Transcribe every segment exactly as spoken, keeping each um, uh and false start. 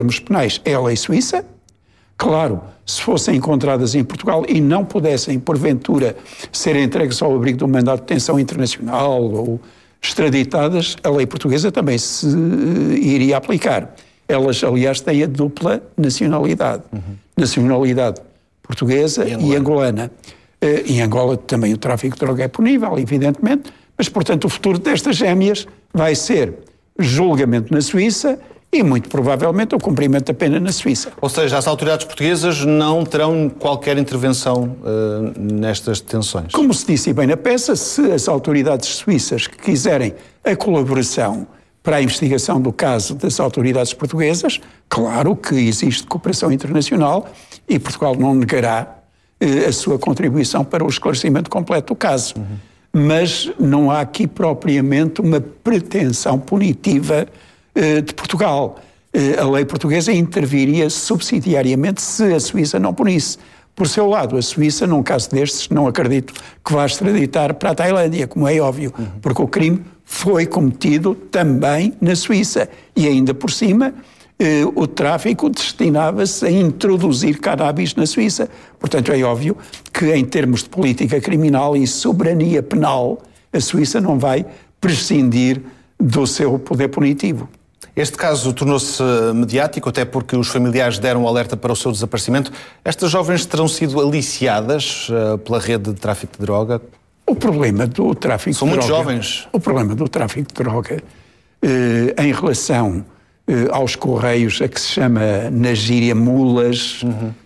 termos penais é a lei suíça. Claro, se fossem encontradas em Portugal e não pudessem, porventura, ser entregues ao abrigo de um mandato de detenção internacional ou extraditadas, a lei portuguesa também se iria aplicar. Elas, aliás, têm a dupla nacionalidade. Uhum. Nacionalidade portuguesa e angolana. E angolana. Em Angola também o tráfico de droga é punível, evidentemente, mas, portanto, o futuro destas gêmeas vai ser julgamento na Suíça e, muito provavelmente, o cumprimento da pena na Suíça. Ou seja, as autoridades portuguesas não terão qualquer intervenção uh, nestas detenções? Como se disse bem na peça, se as autoridades suíças que quiserem a colaboração para a investigação do caso das autoridades portuguesas, claro que existe cooperação internacional e Portugal não negará uh, a sua contribuição para o esclarecimento completo do caso. Uhum. Mas não há aqui propriamente uma pretensão punitiva de Portugal. A lei portuguesa interviria subsidiariamente se a Suíça não punisse. Por seu lado, a Suíça, num caso destes, não acredito que vá extraditar para a Tailândia, como é óbvio, uhum. porque o crime foi cometido também na Suíça. E ainda por cima, eh, o tráfico destinava-se a introduzir cannabis na Suíça. Portanto, é óbvio que em termos de política criminal e soberania penal, a Suíça não vai prescindir do seu poder punitivo. Este caso tornou-se mediático, até porque os familiares deram alerta para o seu desaparecimento. Estas jovens terão sido aliciadas uh, pela rede de tráfico de droga? O problema do tráfico São de droga... droga... São muito jovens. O problema do tráfico de droga, uh, em relação uh, aos correios, a que se chama na gíria mulas, uhum. uh,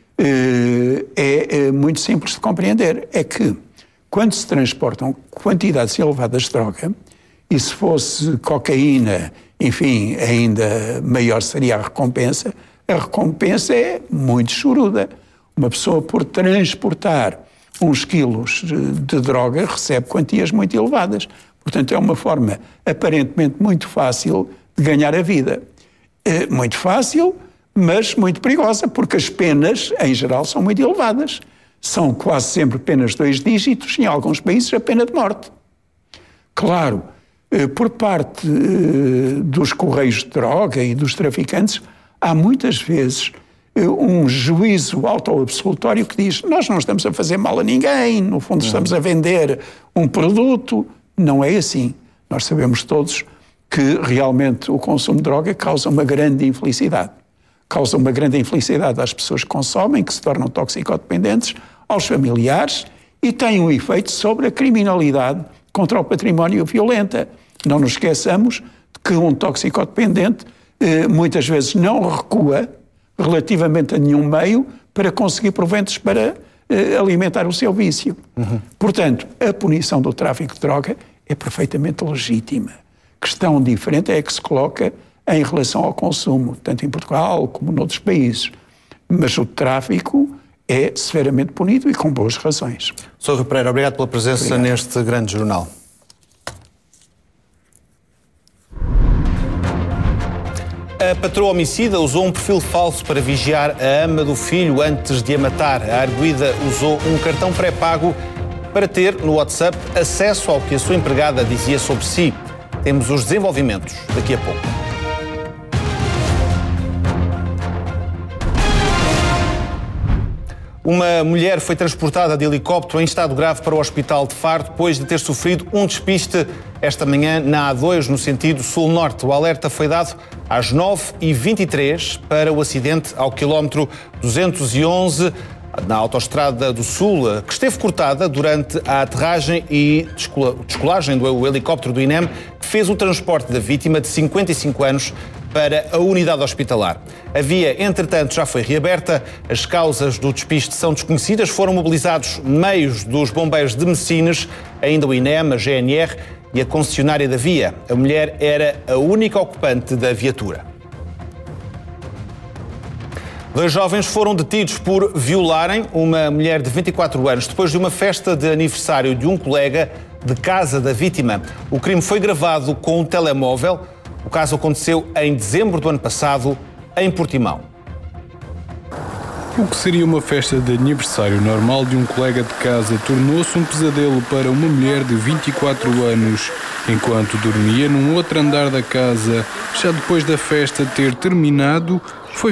é, é muito simples de compreender. É que, quando se transportam quantidades elevadas de droga, e se fosse cocaína, enfim, ainda maior seria a recompensa. A recompensa é muito choruda. Uma pessoa, por transportar uns quilos de droga, recebe quantias muito elevadas. Portanto, é uma forma aparentemente muito fácil de ganhar a vida. É muito fácil, mas muito perigosa, porque as penas, em geral, são muito elevadas. São quase sempre penas de dois dígitos, em alguns países a pena de morte. Claro, por parte uh, dos correios de droga e dos traficantes, há muitas vezes uh, um juízo autoabsolutório que diz: nós não estamos a fazer mal a ninguém, no fundo não. Estamos a vender um produto. Não é assim. Nós sabemos todos que realmente o consumo de droga causa uma grande infelicidade. Causa uma grande infelicidade às pessoas que consomem, que se tornam toxicodependentes, aos familiares, e tem um efeito sobre a criminalidade contra o património violenta. Não nos esqueçamos de que um toxicodependente eh, muitas vezes não recua relativamente a nenhum meio para conseguir proventos para eh, alimentar o seu vício. Uhum. Portanto, a punição do tráfico de droga é perfeitamente legítima. Questão diferente é a que se coloca em relação ao consumo, tanto em Portugal como noutros países. Mas o tráfico é severamente punido e com boas razões. senhor Rui Pereira, obrigado pela presença obrigado. neste grande jornal. A patroa homicida usou um perfil falso para vigiar a ama do filho antes de a matar. A arguida usou um cartão pré-pago para ter no WhatsApp acesso ao que a sua empregada dizia sobre si. Temos os desenvolvimentos daqui a pouco. Uma mulher foi transportada de helicóptero em estado grave para o Hospital de Faro depois de ter sofrido um despiste esta manhã na A dois, no sentido sul-norte. O alerta foi dado às nove e vinte e três para o acidente ao quilómetro duzentos e onze, na Autostrada do Sul, que esteve cortada durante a aterragem e descolagem do helicóptero do I N E M, que fez o transporte da vítima de cinquenta e cinco anos para a unidade hospitalar. A via, entretanto, já foi reaberta. As causas do despiste são desconhecidas. Foram mobilizados meios dos bombeiros de Messines, ainda o I N E M, a G N R e a concessionária da via. A mulher era a única ocupante da viatura. Dois jovens foram detidos por violarem uma mulher de vinte e quatro anos depois de uma festa de aniversário de um colega de casa da vítima. O crime foi gravado com um telemóvel. O caso aconteceu em dezembro do ano passado, em Portimão. O que seria uma festa de aniversário normal de um colega de casa tornou-se um pesadelo para uma mulher de vinte e quatro anos, enquanto dormia num outro andar da casa. Já depois da festa ter terminado, foi